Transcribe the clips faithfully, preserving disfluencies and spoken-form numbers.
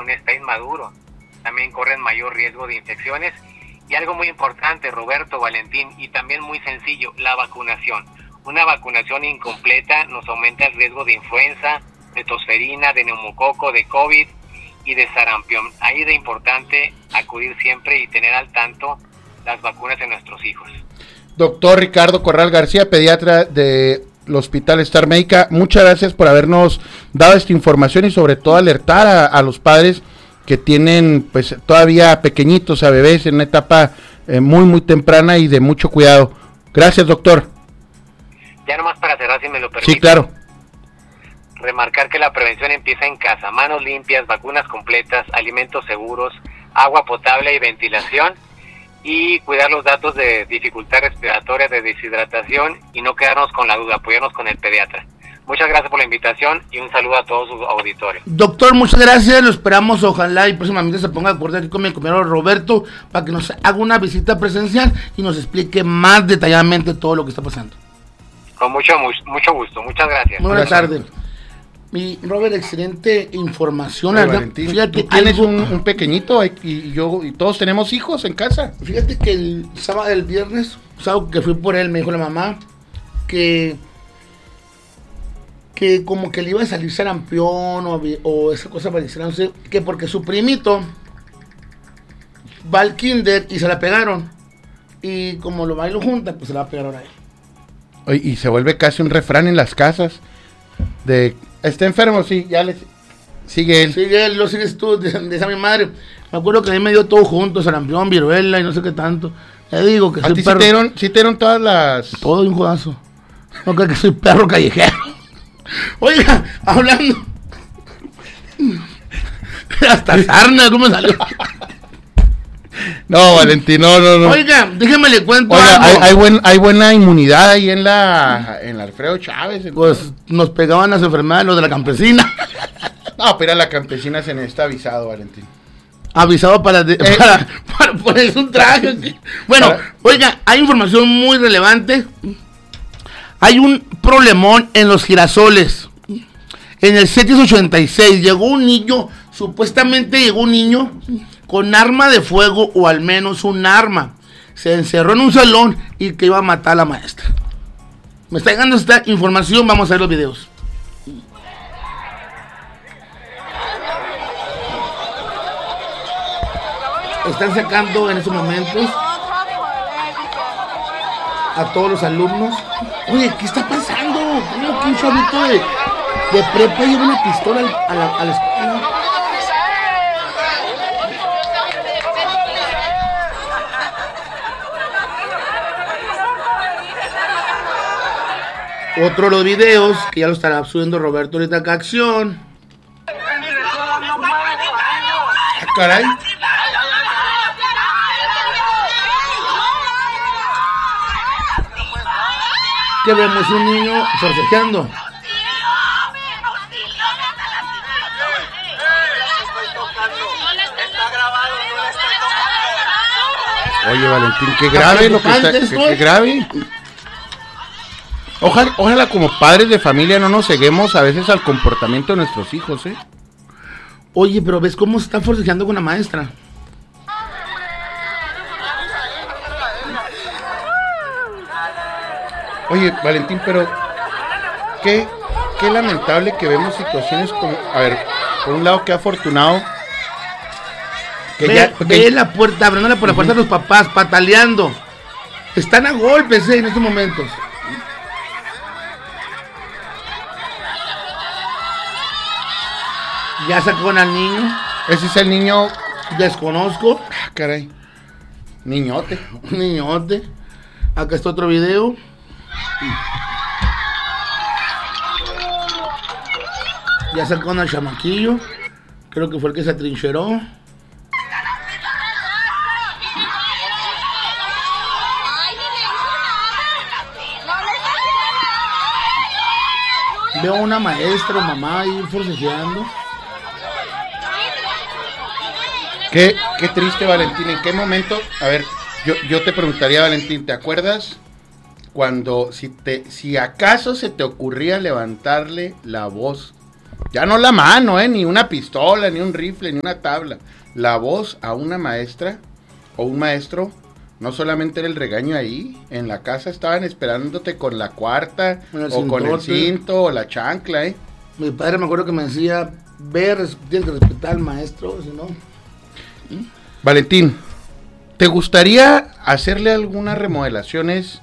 aún está inmaduro, también corren mayor riesgo de infecciones. Y algo muy importante, Roberto, Valentín, y también muy sencillo, la vacunación. Una vacunación incompleta nos aumenta el riesgo de influenza, de tosferina, de neumococo, de COVID y de sarampión. Ahí de importante acudir siempre y tener al tanto las vacunas de nuestros hijos. Doctor Ricardo Corral García, pediatra del Hospital Star Médica, muchas gracias por habernos dado esta información y sobre todo alertar a, a los padres que tienen pues todavía pequeñitos, a bebés en una etapa eh, muy muy temprana y de mucho cuidado. Gracias, doctor. Ya nomás para cerrar, si me lo permite. Sí, claro. Remarcar que la prevención empieza en casa, manos limpias, vacunas completas, alimentos seguros, agua potable y ventilación, y cuidar los datos de dificultad respiratoria, de deshidratación, y no quedarnos con la duda, apoyarnos con el pediatra. Muchas gracias por la invitación y un saludo a todos sus auditorios. Doctor, muchas gracias, lo esperamos, ojalá y próximamente se ponga de acuerdo aquí con mi compañero Roberto para que nos haga una visita presencial y nos explique más detalladamente todo lo que está pasando. Con mucho mucho gusto, muchas gracias. Muy buenas tardes. Mi Robert, excelente información. Oye, Valentín, fíjate, tú tienes algo... un, un pequeñito y yo y todos tenemos hijos en casa. Fíjate que el sábado, el viernes, sábado que fui por él, me dijo la mamá que que como que le iba a salir sarampión o, o esa cosa parecida, no sé, que porque su primito va al kinder y se la pegaron. Y como lo bailo juntas, pues se la va a pegar ahora a él. Oye, y se vuelve casi un refrán en las casas de... ¿Está enfermo? Sí, ya le... Sigue él. Sigue él, lo sigues tú, decía mi madre. Me acuerdo que a mí me dio todo junto, sarampión, viruela y no sé qué tanto. Le digo que ¿A soy ti perro. Sí te dieron, sí te dieron todas las... Todo de un jodazo. No creo que soy perro callejero. Oiga, hablando... Hasta sarna, ¿cómo salió? No, Valentín, no, no, no. Oiga, déjeme le cuento. Oiga, hay, hay, buen, hay buena inmunidad ahí en la en la Alfredo Chávez. Pues nos pegaban las enfermedades los de la campesina. No, pero la campesina se necesita avisado, Valentín. Avisado para, de, eh, para, para ponerse un traje. Bueno, para... oiga, hay información muy relevante. Hay un problemón en los girasoles. En el CETIS ochenta y seis llegó un niño, supuestamente llegó un niño con arma de fuego o al menos un arma. Se encerró en un salón y que iba a matar a la maestra. Me está llegando esta información, vamos a ver los videos. Están sacando en estos momentos a todos los alumnos. Oye, ¿qué está pasando? ¿Cómo que un chavito de, de prepa lleva una pistola a la, a la escuela? Otro de los videos, que ya lo estará subiendo Roberto ahorita acá, acción. Ah, caray. Que vemos un niño forcejeando. Oye, Valentín, qué grave lo que está, qué, qué grave. Ojalá, ojalá como padres de familia no nos ceguemos a veces al comportamiento de nuestros hijos, ¿eh? Oye, pero ¿ves cómo se está forcejeando con la maestra? Oye, Valentín, pero qué, qué lamentable que vemos situaciones como, a ver, por un lado qué afortunado que ve, ya, ve la puerta, abriéndole por la puerta uh-huh. a los papás, pataleando. Están a golpes eh, en estos momentos. Ya sacó al niño. Ese es el niño. Desconozco. Ah, caray. Niñote. Niñote. Acá está otro video. Ya sacó al chamaquillo. Creo que fue el que se atrincheró. Veo a una maestra o mamá ahí forcejeando. Qué, qué triste, Valentín. ¿En qué momento? A ver, yo, yo te preguntaría, Valentín, ¿te acuerdas cuando, si te, si acaso se te ocurría levantarle la voz Ya no la mano, eh, ni una pistola, ni un rifle, ni una tabla. La voz a una maestra o un maestro, no solamente era el regaño ahí, en la casa estaban esperándote con la cuarta, o cintote, con el cinto, o la chancla, eh. Mi padre me acuerdo que me decía, ve, tienes que respetar al maestro, si no. ¿Mm? Valentín, ¿te gustaría hacerle algunas remodelaciones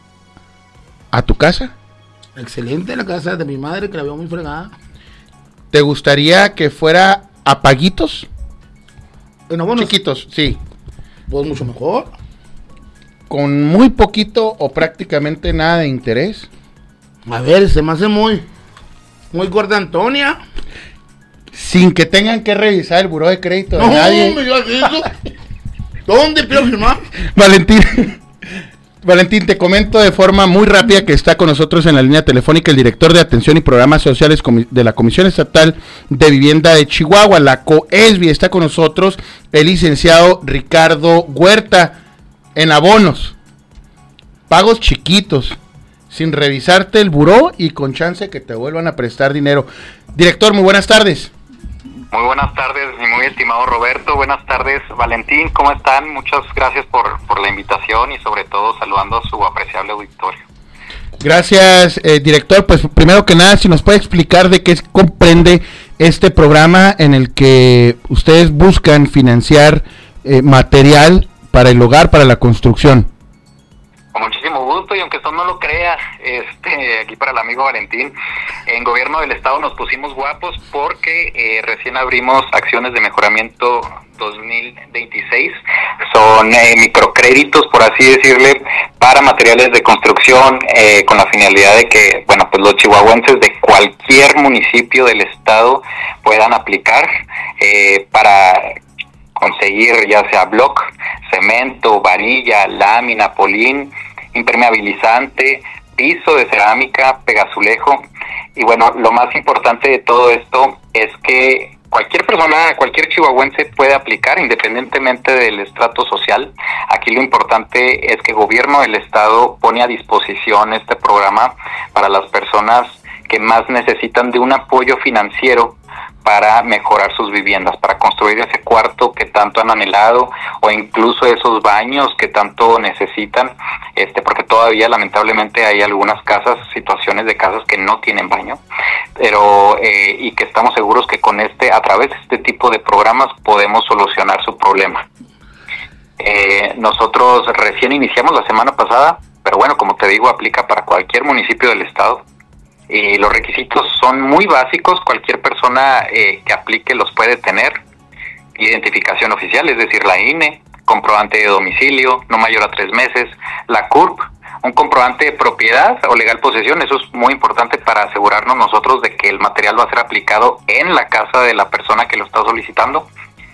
a tu casa? Excelente la casa de mi madre, que la veo muy fregada. ¿Te gustaría que fuera a paguitos? Bueno, bueno, chiquitos, sí. Pues mucho mejor. Con muy poquito o prácticamente nada de interés. A ver, se me hace muy, muy gorda Antonia. Sin que tengan que revisar el buró de crédito de no, nadie. No, me digas eso. ¿Dónde quiero firmar? Valentín. Valentín, te comento de forma muy rápida que está con nosotros en la línea telefónica el director de Atención y Programas Sociales de la Comisión Estatal de Vivienda de Chihuahua, la COESBI. Está con nosotros el licenciado Ricardo Huerta. En abonos, pagos chiquitos, sin revisarte el buró y con chance que te vuelvan a prestar dinero. Director, muy buenas tardes. Muy buenas tardes, mi muy estimado Roberto. Buenas tardes, Valentín. ¿Cómo están? Muchas gracias por, por la invitación y sobre todo saludando a su apreciable auditorio. Gracias, eh, director. Pues primero que nada, si nos puede explicar de qué comprende este programa en el que ustedes buscan financiar eh, material para el hogar, para la construcción. Con muchísimo gusto, y aunque esto no lo crea, este, aquí para el amigo Valentín, en Gobierno del Estado nos pusimos guapos porque eh, recién abrimos acciones de mejoramiento dos mil veintiséis, son eh, microcréditos, por así decirle, para materiales de construcción, eh, con la finalidad de que, bueno, pues los chihuahuenses de cualquier municipio del estado puedan aplicar eh, para conseguir ya sea bloc, cemento, varilla, lámina, polín, impermeabilizante, piso de cerámica, pegazulejo. Y bueno, lo más importante de todo esto es que cualquier persona, cualquier chihuahuense puede aplicar independientemente del estrato social. Aquí lo importante es que el gobierno del estado pone a disposición este programa para las personas que más necesitan de un apoyo financiero para mejorar sus viviendas, para construir ese cuarto que tanto han anhelado, o incluso esos baños que tanto necesitan, este, porque todavía lamentablemente hay algunas casas, situaciones de casas que no tienen baño, pero eh, y que estamos seguros que con este, a través de este tipo de programas podemos solucionar su problema. Eh, nosotros recién iniciamos la semana pasada, pero bueno, como te digo, aplica para cualquier municipio del estado. Eh, los requisitos son muy básicos, cualquier persona eh, que aplique los puede tener. Identificación oficial, es decir, la I N E, comprobante de domicilio, no mayor a tres meses, la C U R P, un comprobante de propiedad o legal posesión, eso es muy importante para asegurarnos nosotros de que el material va a ser aplicado en la casa de la persona que lo está solicitando.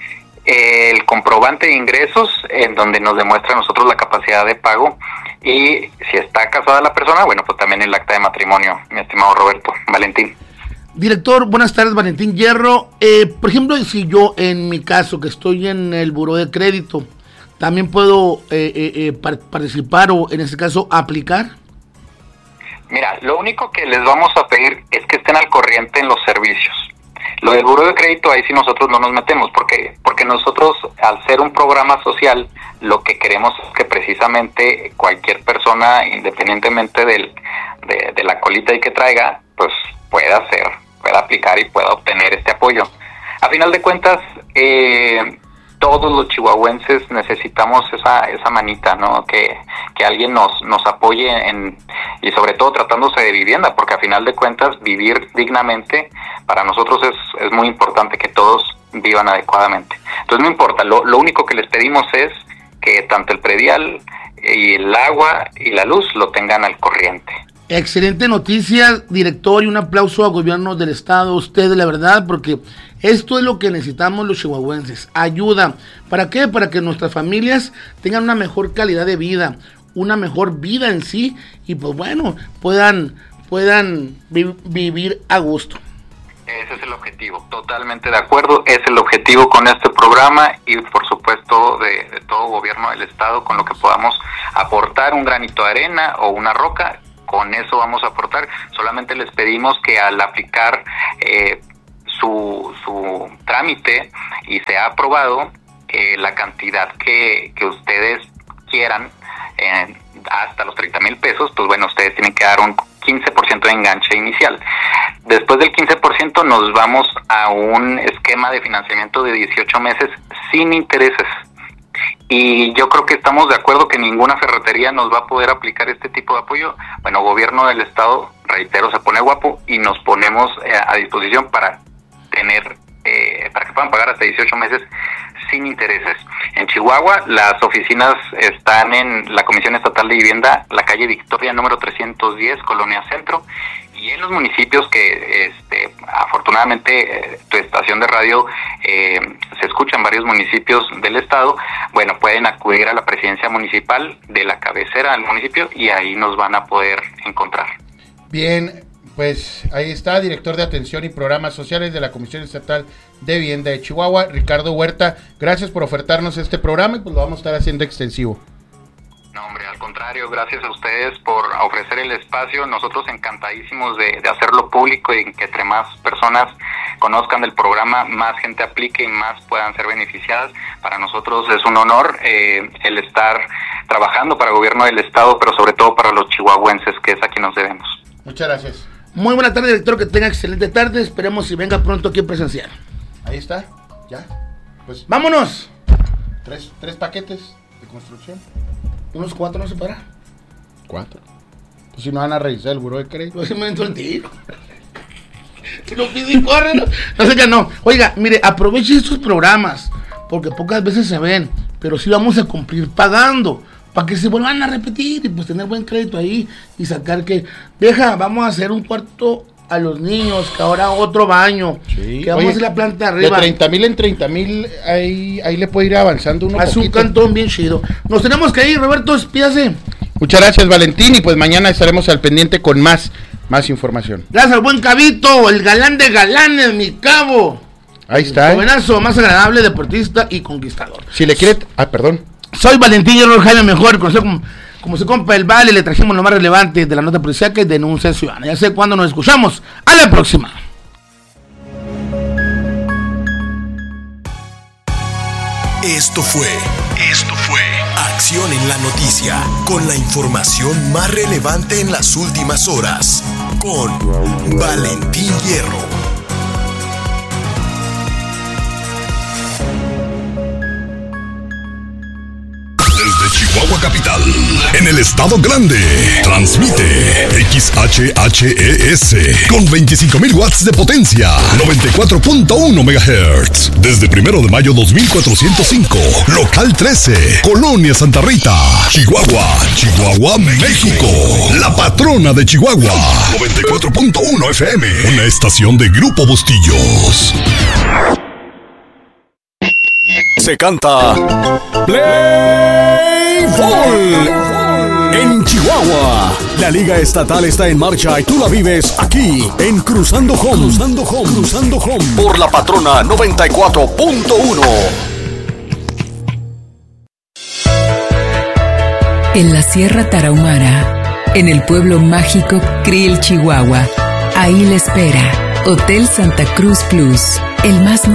El comprobante de ingresos, en donde nos demuestra a nosotros la capacidad de pago, y si está casada la persona, bueno, pues también el acta de matrimonio, mi estimado Roberto. Valentín. Director, buenas tardes, Valentín Hierro. Eh, por ejemplo, si yo, en mi caso, que estoy en el buró de crédito, ¿también puedo eh, eh, eh, par- participar o, en este caso, aplicar? Mira, lo único que les vamos a pedir es que estén al corriente en los servicios. Lo del buró de crédito, ahí sí nosotros no nos metemos, porque porque nosotros, al ser un programa social, lo que queremos es que precisamente cualquier persona, independientemente del, de, de la colita y que traiga, pues pueda hacer, pueda aplicar y pueda obtener este apoyo. A final de cuentas, eh, todos los chihuahuenses necesitamos esa esa manita, ¿no? Que, que alguien nos nos apoye en, y sobre todo tratándose de vivienda, porque a final de cuentas vivir dignamente para nosotros es, es muy importante que todos vivan adecuadamente. Entonces no importa, lo, lo único que les pedimos es que tanto el predial y el agua y la luz lo tengan al corriente. Excelente noticia, director, y un aplauso al gobierno del estado, usted, la verdad, porque esto es lo que necesitamos los chihuahuenses, ayuda. ¿Para qué? Para que nuestras familias tengan una mejor calidad de vida, una mejor vida en sí, y pues bueno, puedan, puedan vi- vivir a gusto. Ese es el objetivo, totalmente de acuerdo, es el objetivo con este programa y por supuesto de, de todo gobierno del estado, con lo que podamos aportar un granito de arena o una roca, con eso vamos a aportar. Solamente les pedimos que al aplicar eh, su, su trámite y se ha aprobado, eh, la cantidad que, que ustedes quieran, eh, hasta los treinta mil pesos, pues bueno, ustedes tienen que dar un quince por ciento de enganche inicial. Después del quince por ciento nos vamos a un esquema de financiamiento de dieciocho meses sin intereses. Y yo creo que estamos de acuerdo que ninguna ferretería nos va a poder aplicar este tipo de apoyo. Bueno, gobierno del estado, reitero, se pone guapo y nos ponemos eh, a disposición para tener, eh, para que puedan pagar hasta dieciocho meses sin intereses. En Chihuahua, las oficinas están en la Comisión Estatal de Vivienda, la calle Victoria número trescientos diez, Colonia Centro, y en los municipios que este, afortunadamente eh, tu estación de radio eh, se escucha en varios municipios del estado, bueno, pueden acudir a la presidencia municipal de la cabecera del municipio y ahí nos van a poder encontrar. Bien, pues ahí está, director de Atención y Programas Sociales de la Comisión Estatal de Vivienda de Chihuahua, Ricardo Huerta. Gracias por ofertarnos este programa y pues lo vamos a estar haciendo extensivo. No, hombre, al contrario, gracias a ustedes por ofrecer el espacio. Nosotros encantadísimos de, de hacerlo público y que entre más personas conozcan del programa, más gente aplique y más puedan ser beneficiadas. Para nosotros es un honor eh, el estar trabajando para el gobierno del estado, pero sobre todo para los chihuahuenses, que es a quien nos debemos. Muchas gracias. Muy buena tarde, director, que tenga excelente tarde. Esperemos si venga pronto aquí presencial. Ahí está, ya. Pues ¡vámonos! Tres, tres paquetes de construcción. Unos cuatro no se para. ¿Cuatro? Pues si no van a revisar el buró de crédito. Pues se me entró el tiro. Si lo pide y corre, no, no sé qué no. Oiga, mire, aproveche estos programas, porque pocas veces se ven, pero sí vamos a cumplir pagando, para que se vuelvan a repetir y pues tener buen crédito ahí y sacar que, deja, vamos a hacer un cuarto a los niños, que ahora otro baño, sí. Que vamos Oye, a hacer la planta de arriba. De treinta mil en treinta mil, ahí, ahí le puede ir avanzando uno. Hace un cantón bien chido. Nos tenemos que ir, Roberto, despídase. Muchas gracias, Valentín, y pues mañana estaremos al pendiente con más, más información. Gracias al buen Cabito, el galán de galanes, mi cabo. Ahí está. Jovenazo, ¿eh? Más agradable, deportista y conquistador. Si le quiere, ah, perdón. Soy Valentín Hierro Jaime Mejor, conocido como, como se compa el Vale. Le trajimos lo más relevante de la nota policiaca y denuncia ciudadana. Ya sé cuándo nos escuchamos. A la próxima. Esto fue, esto fue Acción en la Noticia, con la información más relevante en las últimas horas, con Valentín Hierro. Desde Chihuahua Capital, en el Estado Grande, transmite X H H E S con veinticinco mil watts de potencia, noventa y cuatro punto uno megahertz. Desde primero de mayo dos mil cuatrocientos cinco, local trece, Colonia Santa Rita, Chihuahua, Chihuahua, México. La patrona de Chihuahua, noventa y cuatro punto uno F M, una estación de Grupo Bustillos. Se canta Play Ball en Chihuahua. La Liga Estatal está en marcha y tú la vives aquí en Cruzando Home. Cruzando Home. Cruzando Home. Por la patrona noventa y cuatro punto uno. En la Sierra Tarahumara, en el pueblo mágico Krill, Chihuahua. Ahí le espera Hotel Santa Cruz Plus, el más